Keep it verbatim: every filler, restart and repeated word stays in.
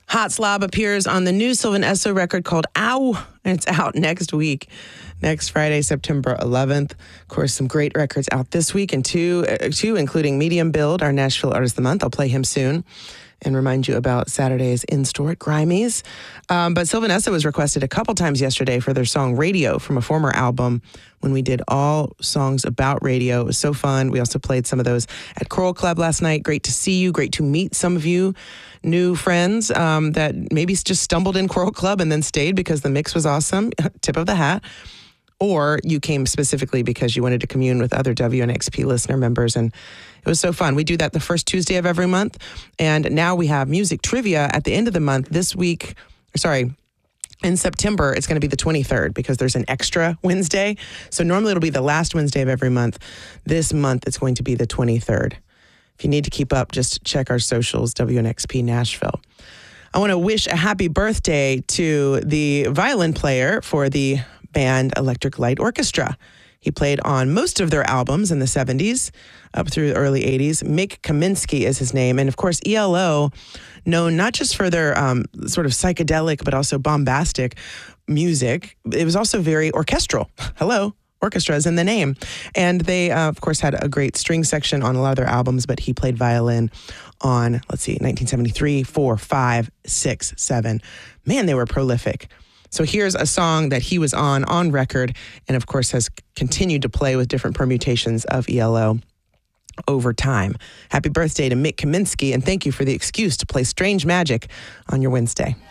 Hot Slob appears on the new Sylvan Esso record called Ow, and it's out next week, next Friday, September eleventh. Of course, some great records out this week, and two, uh, two including Medium Build, our Nashville Artist of the Month. I'll play him soon and remind you about Saturday's in-store at Grimey's. Um, but Sylvan Esso was requested a couple times yesterday for their song Radio from a former album when we did all songs about radio. It was so fun. We also played some of those at Choral Club last night. Great to see you. Great to meet some of you new friends um, that maybe just stumbled in Choral Club and then stayed because the mix was awesome. Tip of the hat. Or you came specifically because you wanted to commune with other W N X P listener members, and it was so fun. We do that the first Tuesday of every month, and now we have music trivia at the end of the month. This week, sorry, in September, it's going to be the twenty-third because there's an extra Wednesday. So normally it'll be the last Wednesday of every month. This month, it's going to be the twenty-third. If you need to keep up, just check our socials, W N X P Nashville. I want to wish a happy birthday to the violin player for the band Electric Light Orchestra. He played on most of their albums in the seventies up through the early eighties. Mick Kaminsky is his name. And of course, E L O, known not just for their um, sort of psychedelic, but also bombastic music. It was also very orchestral. Hello. Orchestra is in the name. And they, uh, of course, had a great string section on a lot of their albums, but he played violin on, let's see, nineteen seventy-three, four, five, six, seven. Man, they were prolific. So here's a song that he was on, on record, and of course has continued to play with different permutations of E L O over time. Happy birthday to Mick Kaminsky, and thank you for the excuse to play Strange Magic on your Wednesday.